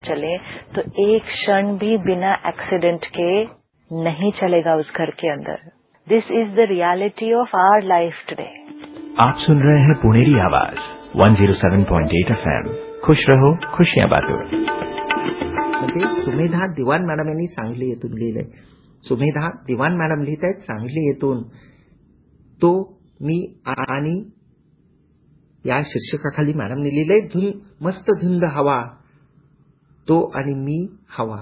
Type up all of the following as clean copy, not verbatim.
चले तो एक क्षण भी बिना एक्सीडेंट के नहीं चलेगा उस घर के अंदर. दिस is the reality of our life today. आप सुन रहे हैं पुणेरी आवाज 107.8 FM. खुश रहो, खुशियां बांटो. सुमेधा दिवान मॅडम यांनी सांगली येथून लिहिलंय. सुमेधा दिवान मॅडम लिहित आहेत सांगली येथून. तो मी आणि या शीर्षकाखाली मॅडमने लिहिलंय मस्त धुंद हवा. तो आणि मी हवा.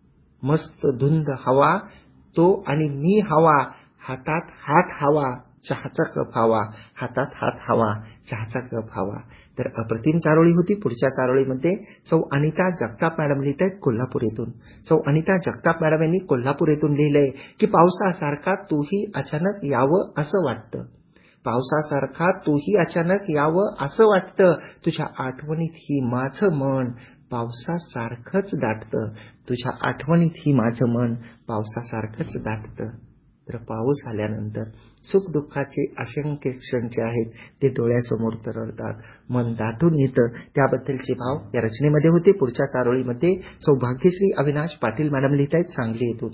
मस्त धुंद हवा. तो आणि मी हवा. हातात हात हवा. चहाचा कप हवा. हातात हात हवा. चहाचा कप हवा. तर अप्रतिम चारोळी होती. पुढच्या चारोळीमध्ये सौ अनिता जगताप मॅडम लिहित आहेत कोल्हापूर येथून. सौ अनिता जगताप मॅडम यांनी कोल्हापूर येथून लिहिलंय की पावसासारखा तूही अचानक यावं असं वाटतं. पावसासारखा तूही अचानक यावं असं वाटतं. तुझ्या आठवणीत ही माझं मन पावसासारखंच दाटतं. तुझ्या आठवणीत ही माझं मन पावसासारखंच दाटतं. तर पाऊस आल्यानंतर सुख दुःखाचे असंख्य क्षण जे आहेत ते डोळ्यासमोर तरळतात. मन दाटून येतं. त्याबद्दलचे भाव या रचनेमध्ये होते. पुढच्या चारोळीमध्ये सौभाग्यश्री अविनाश पाटील मॅडम लिहित आहेत सांगली येथून.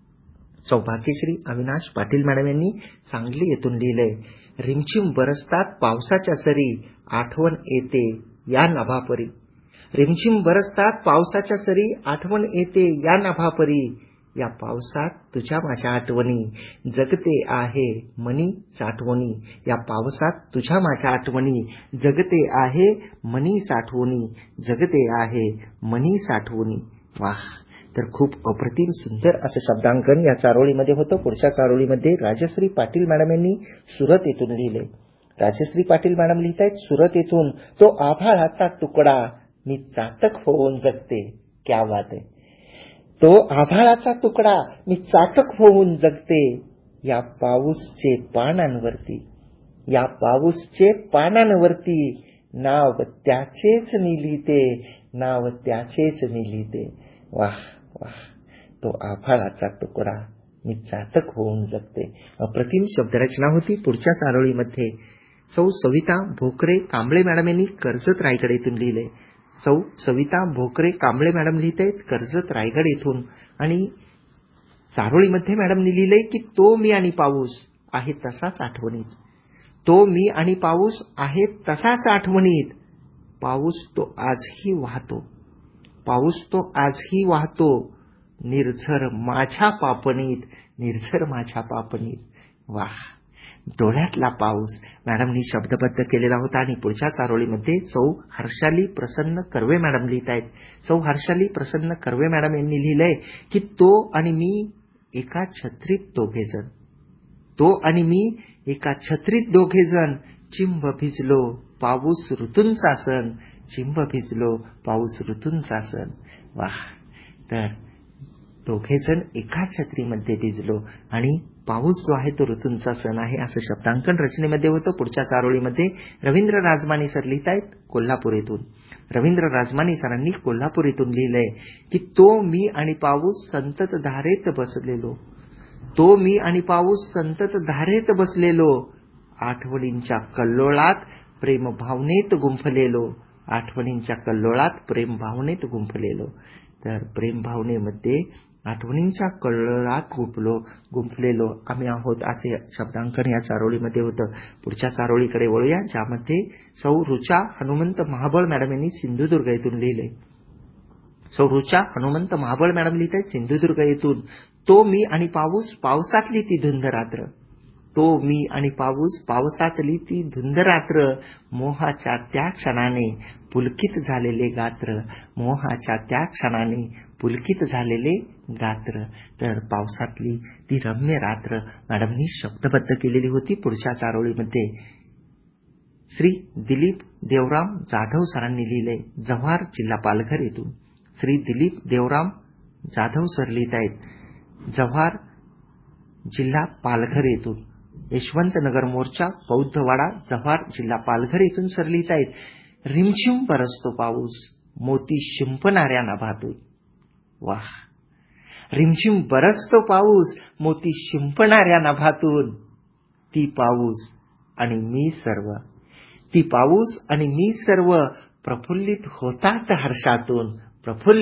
सौभाग्यश्री अविनाश पाटील मॅडम यांनी सांगली येथून लिहिलंय. रिमझिम बरसतात पावसाच्या सरी. आठवण येते या नभापरी. रिमझिम बरसतात पावसाच्या सरी. आठवण येते या नभापरी. या पावसात तुझ्या माझ्या आठवणी जगते आहे मनी साठवणी. या पावसात तुझ्या माझ्या आठवणी जगते आहे मनी साठवणी. जगते आहे मनी साठवणी. वाह. तर खूप अप्रतिम सुंदर असं शब्दांकन या चारोळीमध्ये होतं. पुढच्या चारोळीमध्ये राजश्री पाटील मॅडम यांनी सुरत येथून लिहिलंय. राजश्री पाटील मॅडम लिहित आहेत सुरत येथून. तो आभाळाचा तुकडा मी चातक होऊन जगते. क्या बात आहे. तो आभाळाचा तुकडा मी चातक होऊन जगते. या पाऊसचे पानांवरती. या पाऊसचे पानांवरती नाव त्याचेच मी लिहिते. नाव त्याचेच मी लिहिते. वाह वाह. तो आभाळाचा तुकडा मी चातक होऊन जगते. अप्रतिम शब्दरचना होती. पुढच्या चारोळीमध्ये सौ सविता भोकरे कांबळे मॅडम यांनी कर्जत रायगड येथून लिहिलंय. सौ सविता भोकरे कांबळे मॅडम लिहित आहेत कर्जत रायगड येथून. आणि चारोळीमध्ये मॅडमनी लिहिलंय की तो मी आणि पाऊस आहे तसाच आठवणीत. तो मी आणि पाऊस आहे तसाच आठवणीत. पाऊस तो आजही वाहतो. पाऊस तो आजही वाहतो. निर्झर माझ्या पापणीत. निर्झर माझ्या पापणीत. वाह. डोळ्यातला पाऊस मॅडमनी शब्दबद्ध केलेला होता. आणि पुढच्या चारोळीमध्ये सौ हर्षाली प्रसन्न कर्वे मॅडम लिहित आहेत. सौ हर्षाली प्रसन्न कर्वे मॅडम यांनी लिहिलंय की तो आणि मी एका छत्रीत दोघेजण. तो आणि मी एका छत्रीत दोघेजण. चिंब भिजलो पाऊस ऋतूंचा सण. चिंब भिजलो पाऊस ऋतूंचा सण. वाह. तर दोघेजण एका छत्रीमध्ये भिजलो आणि पाऊस जो आहे तो ऋतूंचा सण आहे असं शब्दांकन रचनेमध्ये होतं. पुढच्या चारोळीमध्ये रवींद्र राजमानी सर लिहित आहेत कोल्हापूर येथून. रवींद्र राजमानी सरांनी कोल्हापूर येथून लिहिलंय की तो मी आणि पाऊस संतत धारेत बसलेलो. तो मी आणि पाऊस संतत धारेत बसलेलो. आठवणींच्या कल्लोळात प्रेम भावनेत गुंफलेलो. आठवणींच्या कल्लोळात प्रेम भावनेत गुंफलेलो. तर प्रेम भावनेमध्ये आठवणींच्या कल्लोळात गुंफलेलो आम्ही आहोत असे शब्दांकन या चारोळीमध्ये होतं. पुढच्या चारोळीकडे वळूया ज्यामध्ये सौ रुचा हनुमंत महाबळ मॅडम यांनी सिंधुदुर्ग येथून लिहिले. सौ रुचा हनुमंत महाबळ मॅडम लिहित आहेत सिंधुदुर्ग येथून. तो मी आणि पाऊस पावसातली ती धुंद रात्र. तो मी आणि पाऊस पावसातली ती धुंद रात्र. मोहाच्या त्या क्षणाने पुलकित झालेले गात्र. मोहाच्या त्या क्षणाने पुलकित झालेले गात्र. तर पावसातली ती रम्य रात्र मॅडमनी शब्दबद्ध केलेली होती. पुढच्या चारोळीमध्ये श्री दिलीप देवराम जाधव सरांनी लिहिले जव्हार जिल्हा पालघर येथून. श्री दिलीप देवराम जाधव सर लिहित आहेत जव्हार जिल्हा पालघर येथून. यशवंतनगर मोर्चा बौद्धवाडा जव्हार जिल्हा पालघर येथून सर लिहित आहेत रिमझिम बरसतो पाऊस मोती शिंपणाऱ्या नभातून. वाह. रिमझिम बरसतो पाऊस मोती शिंपणाऱ्या नभातून. ती पाऊस आणि मी सर्व. ती पाऊस आणि मी सर्व प्रफुल्लित होतात हर्षातून. प्रफुल्ल